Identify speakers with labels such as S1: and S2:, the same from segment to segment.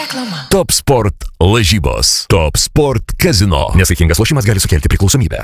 S1: Reklama.
S2: Top Sport lažybos. Top Sport kazino. Nesaikingas lošimas gali sukelti priklausomybę.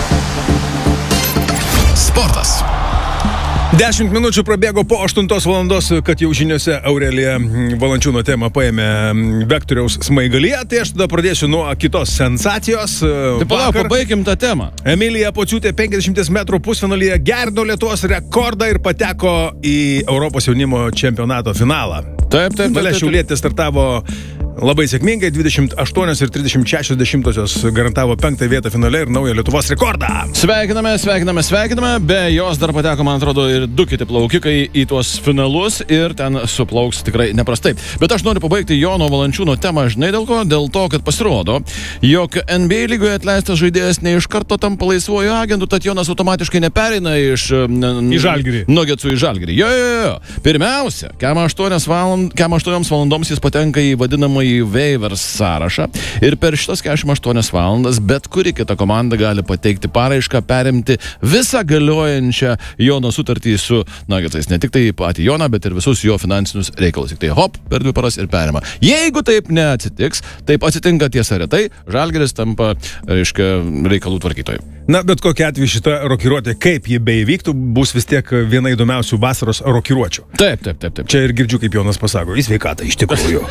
S2: Sportas.
S3: 10 minučių prabėgo po 8 valandos, kad jau žiniose Aurelija Valančiūno temą paėmė vektoriaus smaigalyje, tai aš tada pradėsiu nuo kitos sensacijos.
S4: Tai palauk, pabaikim tą temą.
S3: Emilija Pociūtė 50 metrų pusfinalyje gerino Lietuvos rekordą ir pateko į Europos jaunimo čempionato finalą.
S4: Taip.
S3: Dalia Šiaulietė startavo labai sėkmingai, 28 ir 36 garantavo 5 vietą finale ir naują Lietuvos rekordą.
S4: Sveikiname. Be jos dar pateko, man atrodo, ir 2 kiti plaukikai į tuos finalus ir ten suplauks tikrai neprastai. Bet aš noriu pabaigti Jono Valančiūno temą, žinai dėl ko? Dėl to, kad pasirodo, jog NBA lygoje atleistas žaidėjas ne iš karto tampa laisvuoju agentu, tad Jonas automatiškai nepereina iš
S3: Žalgirį.
S4: Nuggetsų į Žalgirį. Jo. Pirmiausia, kem 8 valandoms jis patenka į vadinamą į waivers sąrašą ir per šitas 48 valandas bet kuri kita komanda gali pateikti paraišką perimti visą galiojančią Jono sutartį su Nuggetsais. Ne tik tai patį Joną, bet ir visus jo finansinius reikalus. Tik tai hop, per 2 paras ir perima. Jeigu taip neatsitiks, taip atsitinka tiesa retai, Žalgiris tampa, reikalų tvarkytojai.
S3: Na, bet kokia atveju šita rokiruotė, kaip ji beįvyktų, bus vis tiek viena įdomiausių vasaros rokiruočių.
S4: Taip.
S3: Čia ir girdžiu, kaip Jonas pasako, į sveikatą iš tikrųjų.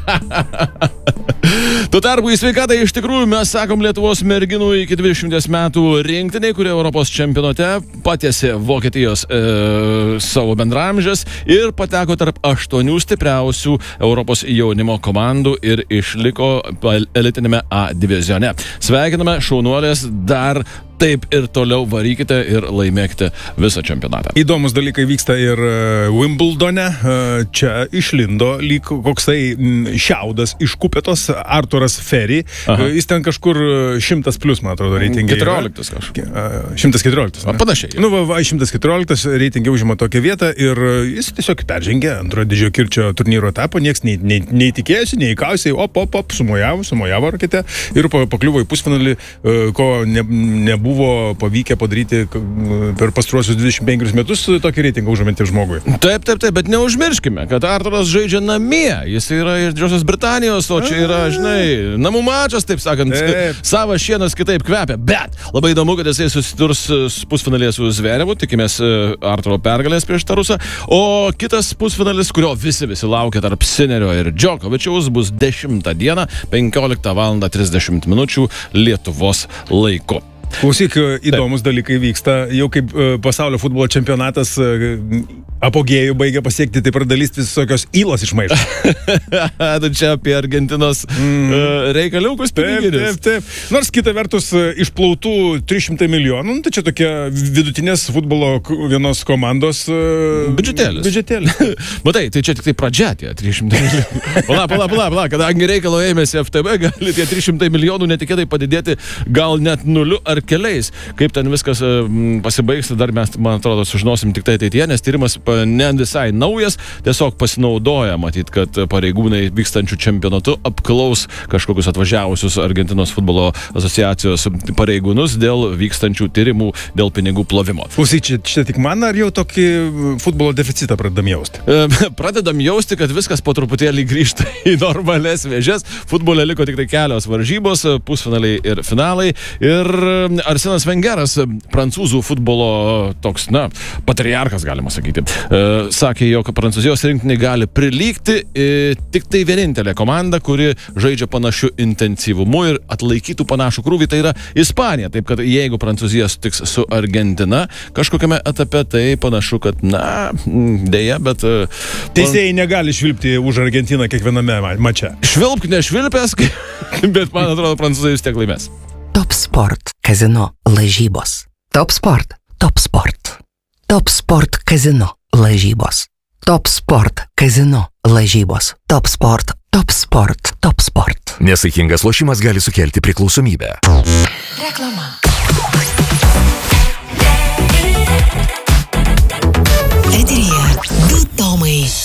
S4: Tuo tarpu į sveikatą iš tikrųjų mes sakom Lietuvos merginų iki 20 metų rinktiniai, kurie Europos čempionate patiesė Vokietijos savo bendramžės ir pateko tarp 8 stipriausių Europos jaunimo komandų ir išliko elitinėme A divizione. Sveikiname, šaunuolės, dar taip ir toliau varykite ir laimėkite visą čempionatą.
S3: Įdomus dalykai vyksta ir Wimbledone. Čia išlindo lyg koksai šiaudas iš kupetos Arturas Ferry. Jis ten kažkur 100 plus, man atrodo, reitingai.
S4: 14 kažkur.
S3: 114.
S4: Panašiai.
S3: 114 reitingai užima tokią vietą ir jis tiesiog peržengė antrojo didžiojo kirčio turnyro etapą. Nieks neįtikėjusi, neįkausiai, sumojavo rakete ir pakliuvo į pusfinalį, ko nebuvo pavykę padaryti per pastruosius 25 metus tokį reitingą užimantį žmogui.
S4: Taip, bet neužmirškime, kad Arturas žaidžia namie. Jis yra iš Didžiosios Britanijos, o čia yra, žinai, namų mačas, taip sakant, savas šienas kitaip kvepia. Bet labai įdomu, kad jisai susidurs pusfinalėje su Zverevu, tikimės Arturo pergalės prieš Tarusą, o kitas pusfinalis, kurio visi laukia tarp Sinerio ir Djokovičiaus, bus 10 dieną, 15:30 Lietuvos laiku.
S3: Klausyk, įdomus dalykai vyksta, jau kaip pasaulio futbolo čempionatas apogėjų baigia pasiekti, taip ir dalis visokios įlos išmaišo.
S4: Čia apie Argentinos reikaliukus piniginius.
S3: Taip. Nors kita vertus išplautų 300 milijonų, tai čia tokia vidutinės futbolo vienos komandos biudžetėlis.
S4: Matai, tai čia tik tai pradžia tie 300 milijonų. Pala, kadangi reikalo ėmėsi FTB, gali tie 300 milijonų netikėtai padidėti gal net 0 ar keliais. Kaip ten viskas pasibaigs, dar mes, man atrodo, sužinosim tik tai ateityje, nes tyrimas ne visai naujas, tiesiog pasinaudoja, matyt, kad pareigūnai vykstančių čempionatų apklaus kažkokius atvažiavusius Argentinos futbolo asociacijos pareigūnus dėl vykstančių tyrimų dėl pinigų plovimo.
S3: Klausyk, čia tik man ar jau tokį futbolo deficitą pradedam jausti?
S4: Pradedam jausti, kad viskas po truputėlį grįžta į normales vėžes. Futbole liko tik tai kelios varžybos, pusfinaliai ir finalai. Ir Arsenas Vengeras, prancūzų futbolo toks, patriarchas, galima sakyti, sakė, jog Prancūzijos rinktinė gali prilygti tik tai vienintelė komanda, kuri žaidžia panašiu intensyvumu ir atlaikytų panašų krūvį, tai yra Ispanija. Taip, kad jeigu Prancūzija sutiks su Argentina kažkokiame etape, tai panašu, kad, dėja, bet...
S3: Teisėjai negali švilpti už Argentiną kiekviename mače.
S4: Švilpk, nešvilpės, bet man atrodo, Prancūzija vis tiek laimės.
S1: Top Sport kazino lažybos. Top Sport kazino lažybos. Top Sport kazino lažybos. Top Sport.
S2: Nesaikingas lošimas gali sukelti priklausomybę.
S1: Reklama. Eteryje 2 tomai.